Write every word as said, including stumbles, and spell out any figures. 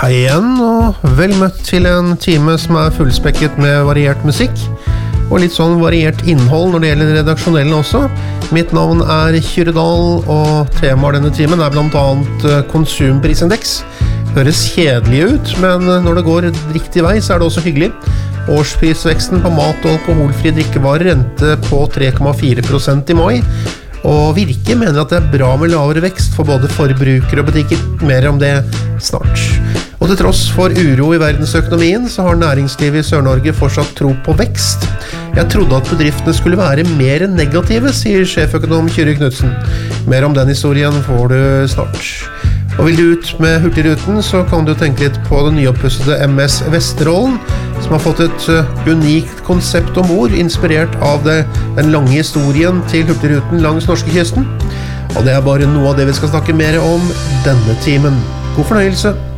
Hei igjen, og vel møtt til en time som er fullspekket med variert musikk, og litt sånn variert innhold når det gjelder redaksjonelle også. Mitt navn er Kyrre Dahl, og temaet denne timen er blant annet konsumprisindeks. Høres kjedelig ut, men når det går riktig vei, så er det også hyggelig. Årsprisveksten på mat og alkoholfri drikkevarer endte på tre komma fire prosent i mai, og Virke mener at det er bra med lavere vekst for både forbrukere og butikker. Mer om det snart. Og til tross for uro i verdensøkonomien, så har næringslivet i Sør-Norge fortsatt tro på vekst. Jeg trodde at bedriftene skulle være mer negative, sier sjeføkonom Kyrre Knudsen. Mer om den historien får du snart. Og vil du ut med Hurtigruten, så kan du tenke litt på den nyoppussede M S Vesterålen, som har fått et unikt konsept om ord, inspirert av det, den lange historien til Hurtigruten langs norskekysten. Og det er bare noe av det vi skal snakke mer om denne timen. God fornøyelse!